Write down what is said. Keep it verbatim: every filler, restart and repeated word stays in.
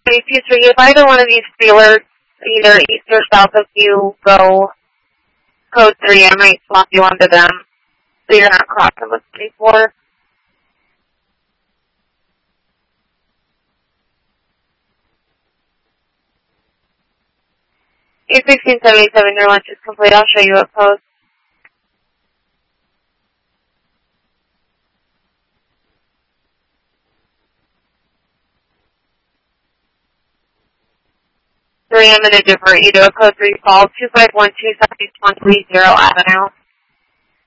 three two three, if either one of these dealers, either east or south of you, go code three, I might swap you onto them so you're not crossing with three four. eight sixteen seventy-seven, your lunch is complete. I'll show you a post. Three, I'm going to divert you to a code three call, two five one two, seven one three zero Avenue.